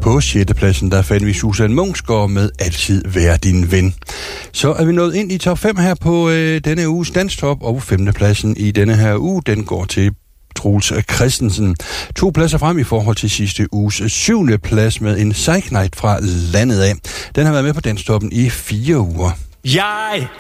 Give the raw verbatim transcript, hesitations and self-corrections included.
På sjette pladsen, der fandt vi Susan Munksgaard med Altid Vær Din Ven. Så er vi nået ind i top fem her på øh, denne uges Danstop, og femte pladsen i denne her uge, den går til Troels Christensen. To pladser frem i forhold til sidste uges syvende plads med en Psych Night fra landet af. Den har været med på Danstoppen i fire uger. Jeg